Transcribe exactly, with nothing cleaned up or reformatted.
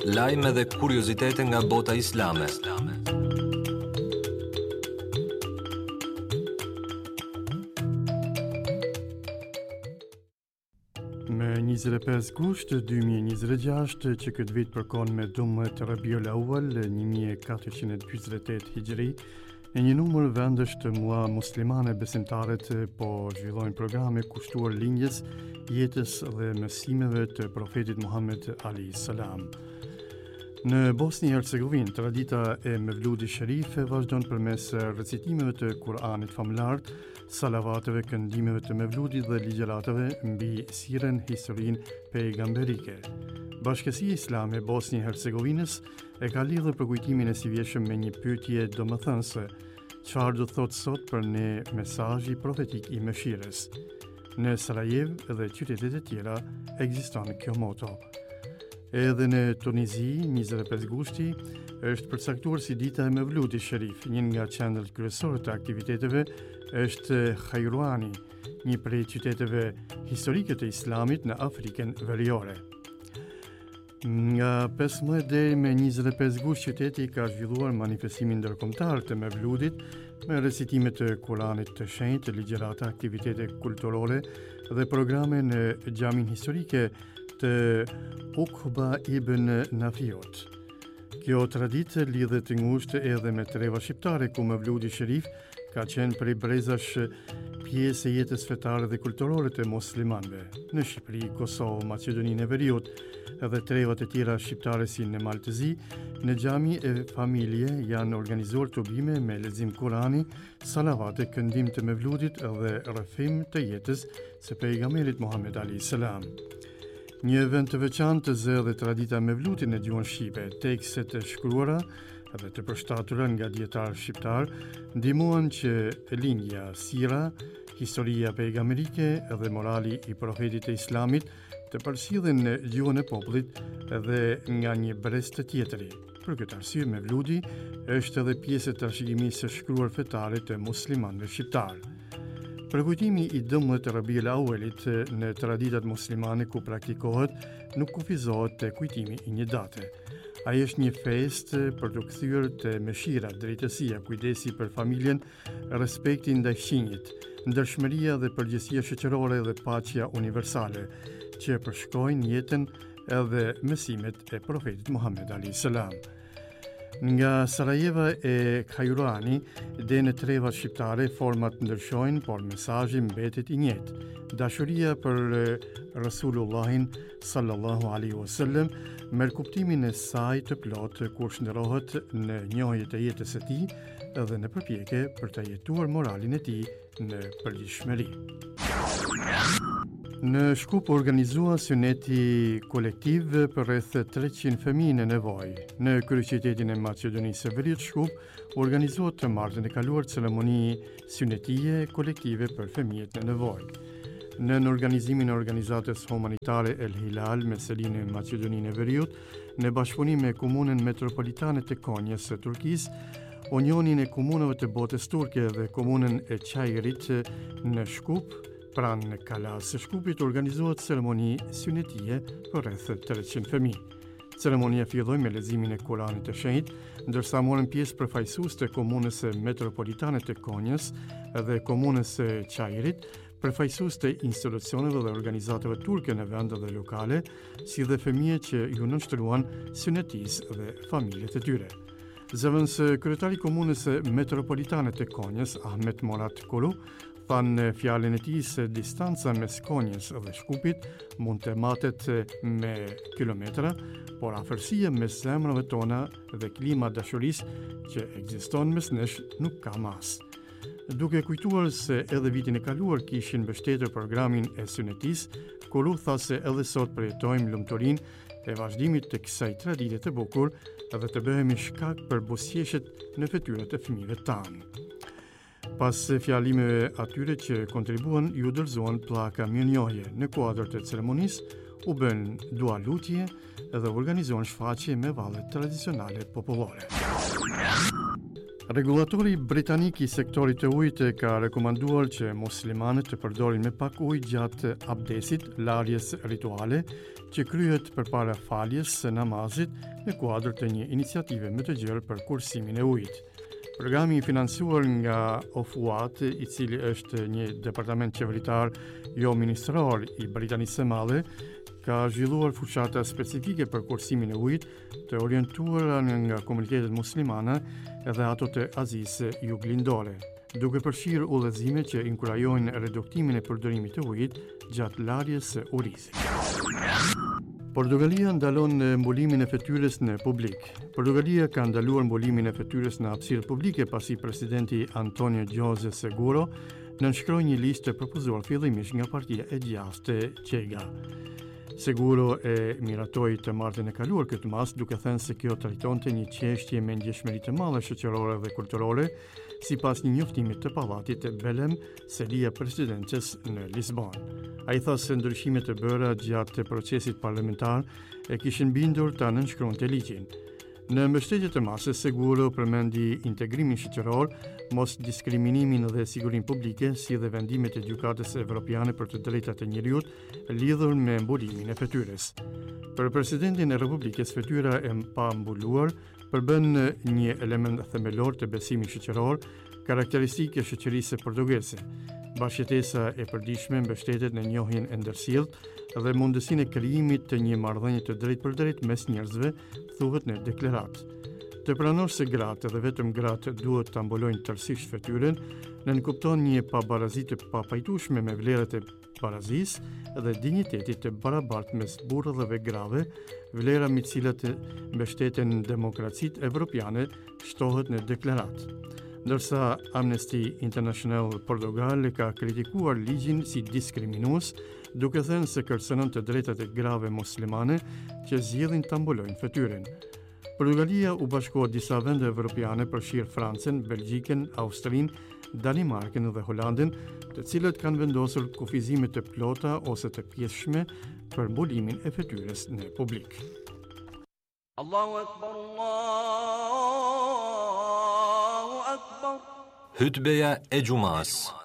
Lajme dhe kuriozitete nga bota islame. Me njëzet e pesë gusht dy mijë e njëzet e gjashtë që këtë vit përkon me dhumët Rabiul Awwal një mijë e katërqind e njëzet e tetë Hijri, e një numër vendesh të mua muslimane besimtarët po zhvillojnë programe kushtuar lindjes, jetës dhe mësimeve të profetit Muhammed alayhis salam. Në Bosni e Hercegovinë, tradita e Mevludi Sharif vazhdon përmes recitimeve të Kur'anit famulart, salavateve, këndimeve të Mevludit dhe ligjëratave mbi siren, historinë pejgamberike. Bashkësia Islame e Bosni e Hercegovinës e ka lidhur përkujtimin e sivjeshëm me një pyetje domethënëse: çfarë do thotë sot për ne mesazhi profetik i mëshirës? Në Sarajevo dhe qytetet e tjera ekziston kjo moto. Edhe në Tunizi, njëzet e pesë gushti, është përcaktuar si dita e Mevludit Sharif. Një nga qendrat kryesore të aktiviteteve është Khajruani, një prej qyteteve historike të Islamit në Afrikën Veriore. Nga pesëmbëdhjetë deri me njëzet e pesë gusht, qyteti ka zhvilluar manifestimin ndërkombëtar të Mevludit me recitime të Kuranit të shenjtë, ligjërata, aktivitete kulturore dhe programe në xhamin historike të Uqba ibn Nafiut. Kjo traditë lidhet ngushtë edhe me treva shqiptare, ku Mevludi Sharif ka qenë prej brezash pjesë e jetës fetare dhe kulturore të muslimanëve. Në Shqipëri, Kosovë, Maqedoninë e Veriut dhe trevat e tjera shqiptare si në Maltëzi, në xhami e familje janë organizuar tubime me lexim Kurani, salavate, këndim të Mevludit dhe rrëfim të jetës së pejgamberit Muhammed alayhis salam. Një event të veçantë të zë dhe tradita Mevludit në gjuhën shqipe, tekstet e shkruara dhe të përshtatura nga dietar shqiptar ndihmuan që lindja, sira, historia pejgamberike dhe morali i profetit të Islamit të përsillen në gjuhën e popullit dhe nga një brez të tjetëri. Për këtë arsye, Mevludi është edhe pjesë e trashëgimisë së shkruar fetare të muslimanëve shqiptar. Përkujtimi i dhomët Rabiul Awwalit në traditat muslimane ku praktikohet nuk kufizohet te kujtimi i një date. Ai është një festë për të kthyer te mëshira, drejtësia, kujdesi për familjen, respekti ndaj fëmijët, ndershmëria dhe përgjegjësia shoqërore dhe paqja universale, që përshkojnë jetën edhe mësimet e profetit Muhammed alayhis salam. Nga Sarajeva e Khajruani dhe në trevat shqiptare format ndryshojnë, por mesazhi mbetet i njëjtë. Dashuria për Rasulullahin sallallahu alaihi wasallam merr kuptimin e saj të plotë kur shndërrohet në njohje të jetës së tij dhe në përpjekje për të jetuar moralin e tij në përgjithshmëri. Në Shkup organizua syneti kolektiv për rreth treqind fëmijë në nevojë. Në kryeqytetin e Maqedonisë së Veriut, Shkup organizuat të martën e kaluar ceremoni synetie kolektive për fëmijët në nevojë. Në organizimin e organizatës humanitare El Hilal me sedinë në Maqedoninë e Veriut, në bashkëpunim me komunën metropolitane të Konjës së Turkisë, Unionin e Komunave të Botës Turke dhe komunën e Çajrit në Shkup, pranë në Kalas së Shkupit, organizohet ceremoni synetie për rreth treqind fëmijë. Ceremonia filloi me leximin e Kuranit të shenjtë, ndërsa morën pjesë përfaqësues të komunës metropolitane të Konjës dhe komunës së Çajrit, përfaqësues të institucioneve dhe organizatave turke në vende dhe lokale, si dhe fëmijë që ju nënshtruan synetisë dhe familjet e tyre. Zëvendës kryetari i komunës metropolitane të Konjës, Ahmet Morat Kulu, thanë fjalën e tij se distanca mes Konjës dhe Shkupit mund të matet me kilometra, por afërsia mes zemrave tona dhe klima dashurisë që ekziston mes nesh nuk ka mas. Duke kujtuar se edhe vitin e kaluar kishin mbështetur programin e synetis, Kulu tha se edhe sot përjetojmë lumturinë e vazhdimit të kësaj tradite të bukur dhe të bëhemi shkak për buzëqeshjet në fytyrat e fëmijëve tanë. Pas fjalimeve atyre që kontribuan, ju dorëzuan pllaka mirënjohje. Në kuadër të ceremonisë u bën dua lutje dhe organizuan shfaqje me vallet tradicionale popullore. Regulatori britanik i sektorit të ujit ka rekomanduar që muslimanët të përdorin me pak ujë gjatë abdesit, larjes rituale, që kryhet përpara faljes së namazit në kuadër të një iniciative më të gjerë për kursimin e ujit. Programi i financuar nga Ofuat, i cili është një departament qeveritar jo ministror i Britanisë së Madhe, ka zhvilluar fushata specifike për kursimin e ujit, të orientuara nga komunitetet muslimane edhe ato të Azisë Juglindore, duke përfshirë udhëzime që inkurajojnë reduktimin e përdorimit të ujit gjatë larjes së urizit. Portugalia ndalon mbulimin e fytyrës në publik. Portugalia ka ndaluar mbulimin e fytyrës në hapësirë publike pasi presidenti Antonio José Seguro nënshkroi një listë të propozuar fillimisht nga Partia e Djathtë Chega. Seguro e miratoi të martën e kaluar këtë mas, duke thënë se kjo trajtonte një çështje me ndjeshmëri të madhe shoqërore dhe kulturore, sipas një njoftimi të pallatit të Belém Selia presidences në Lisbonë. Ai tha se ndryshimet e bëra gjatë procesit parlamentar e kishin bindur ta nënshkronte ligjin. Në mbështetje të masës, Seguro përmendi integrimin shoqëror, mos diskriminimin dhe sigurinë publike, si dhe vendimet e Gjykatës Evropiane për të drejtat e njeriut lidhur me mbulimin e fytyrës. Për presidentin e Republikës, fytyra e pambuluar përbën një element themelor të besimit shoqëror, karakteristike e shoqërisë portugese. Bashkëtesa e përditshme mbështetet në njohjen e ndërsjellët dhe mundësinë e krijimit të një marrëdhënie të drejtë për drejtë mes njerëzve, thuhet në deklaratë. Të pranosh se gratë dhe vetëm gratë duhet të ambulojnë tërësisht fytyrën, nënkupton një pabarazi të papajtueshme me vlerat e barazisë dhe dinjitetit të barabartë mes burrave dhe grave, vlera mbi të cilat mbështeten demokracitë evropiane, shtohet në deklaratë. Ndërsa Amnesty International Portugal ka kritikuar ligjin si diskriminues, duke thënë se kërcënon të drejtat e grave muslimane që zgjedhin ta mbulojnë fytyrën. Portugalia u bashkoa disa vende evropiane, përfshirë Francën, Belgjikën, Austrinë, Danimarkën dhe Holandën, të cilët kanë vendosur kufizime të plota ose të pjesshme për mbulimin e fytyrës në publik. Allahu Akbar, Allahu Akbar. Hutbeja e Gjumas.